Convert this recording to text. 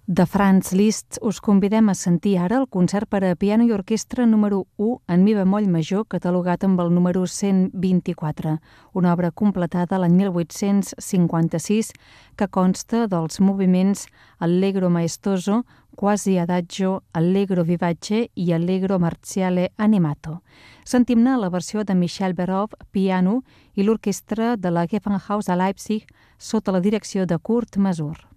De Franz Liszt us convidem a sentir ara el concert per a piano i orquestra número 1 en mi bemoll major, catalogat amb el número 124, una obra completada l'any 1856 que consta dels moviments Allegro maestoso, quasi adagio, Allegro vivace i Allegro marziale animato. Sentim-ne la versió de Michel Berov, piano, i l'orquestra de la Gewandhaus a Leipzig sota la direcció de Kurt Masur.